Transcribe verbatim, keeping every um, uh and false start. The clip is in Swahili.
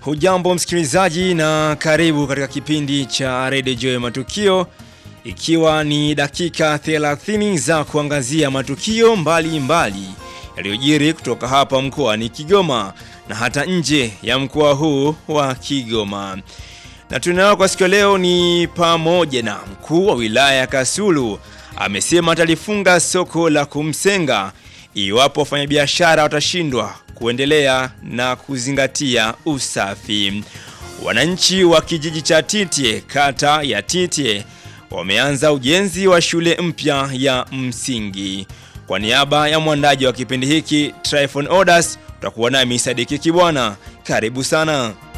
Hujambo msikilizaji na karibu katika kipindi cha Radio Joy Matukio, ikiwa ni dakika thelathini za kuangazia matukio mbali mbali yaliyojiri kutoka hapa mkoani Kigoma na hata nje ya mkoa huu wa Kigoma. Na tunao kwa siku leo ni pamoja na mkuu wa wilaya ya Kasulu amesema atalifunga soko la Kumsenga iwapo wafanyabiashara watashindwa kuendelea na kuzingatia usafi. Wananchi wa kijiji cha Titie, kata ya Titie, wameanza ujenzi wa shule mpya ya msingi. Kwa niaba ya mwandaji wa kipindi hiki Tryphon Odas, tutakuwa nami Sadiki Kibwana. Karibu sana.